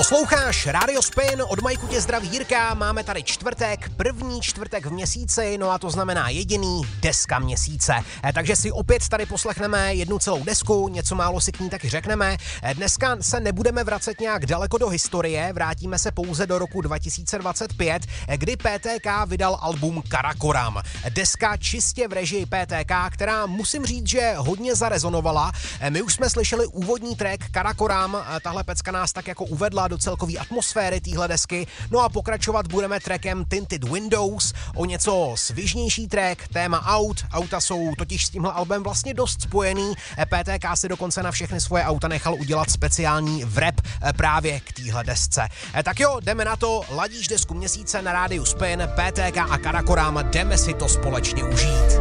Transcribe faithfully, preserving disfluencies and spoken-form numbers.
Posloucháš Radio Spin, od Majku tě zdraví Jirka, máme tady čtvrtek, první čtvrtek v měsíci, no a to znamená jediný deska měsíce. Takže si opět tady poslechneme jednu celou desku, něco málo si k ní taky řekneme. Dneska se nebudeme vracet nějak daleko do historie, vrátíme se pouze do roku dva tisíce dvacet pět, kdy P T K vydal album Karakoram. Deska čistě v režii P T K, která musím říct, že hodně zarezonovala. My už jsme slyšeli úvodní track Karakoram, tahle pecka nás tak jako uvedla do celkové atmosféry téhle desky, no a pokračovat budeme trackem Tinted Windows, o něco svižnější track, téma aut, auta jsou totiž s tímhle albem vlastně dost spojený, P T K si dokonce na všechny svoje auta nechal udělat speciální wrap právě k téhle desce. Tak jo, jdeme na to, ladíš desku měsíce na rádiu Spin, P T K a Karakoram, jdeme si to společně užít.